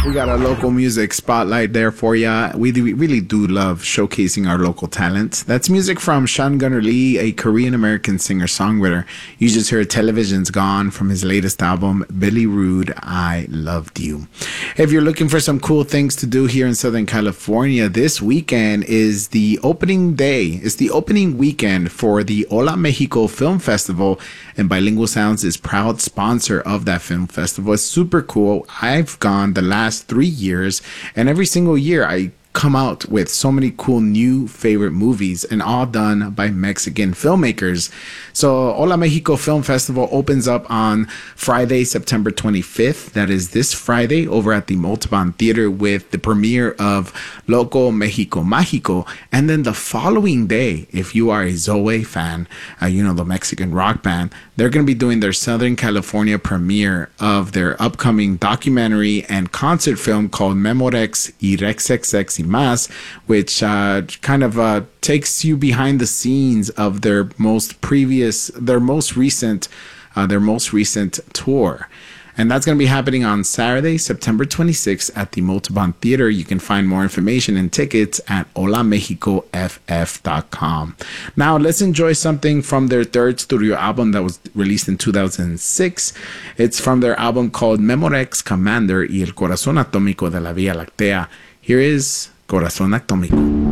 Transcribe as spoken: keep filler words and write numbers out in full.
We got a local music spotlight there for ya. We, do, we really do love showcasing our local talents. That's music from Sean Gunnar Lee, a Korean-American singer-songwriter. You just heard Television's Gone from his latest album, Billy Rude, I Loved You. If you're looking for some cool things to do here in Southern California, this weekend is the opening day. It's the opening weekend for the Hola Mexico Film Festival, and Bilingual Sounds is proud sponsor of that film festival. It's super cool. I've gone the last three years, and every single year I come out with so many cool new favorite movies, and all done by Mexican filmmakers. So Hola Mexico Film Festival opens up on Friday, September twenty-fifth. That is this Friday over at the Multiban Theater with the premiere of Loco Mexico Mágico. And then the following day, if you are a Zoe fan, uh, you know, the Mexican rock band, they're going to be doing their Southern California premiere of their upcoming documentary and concert film called Memorex y Rexexex y Más, which uh, kind of uh, takes you behind the scenes of their most previous, their most recent, uh, their most recent tour. And that's going to be happening on Saturday, September twenty-sixth at the Multiban Theater. You can find more information and tickets at hola mexico f f dot com. Now, let's enjoy something from their third studio album that was released in two thousand six. It's from their album called Memorex Commander y el Corazón Atómico de la Vía Láctea. Here is Corazón Atómico.